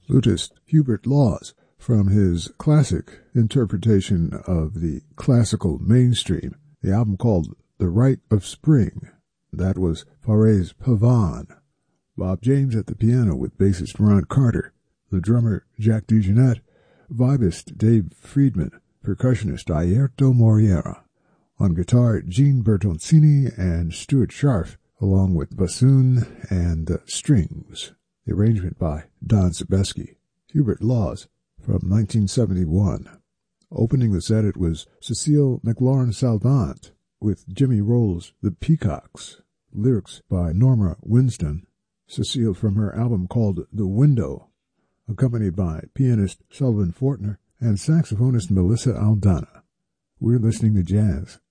Flutist Hubert Laws from his classic interpretation of the classical mainstream, the album called The Rite of Spring. That was Fares Pavan. Bob James at the piano with bassist Ron Carter, the drummer Jack DeJohnette, vibist Dave Friedman, percussionist Aierto Moriera. On guitar, Gene Bertoncini and Stuart Scharf, along with bassoon and strings. The arrangement by Don Sebesky. Hubert Laws from 1971. Opening the set, it was Cecile McLaurin Salvant with Jimmy Rolls' The Peacocks. Lyrics by Norma Winston. Cecile from her album called The Window, accompanied by pianist Sullivan Fortner and saxophonist Melissa Aldana. We're listening to jazz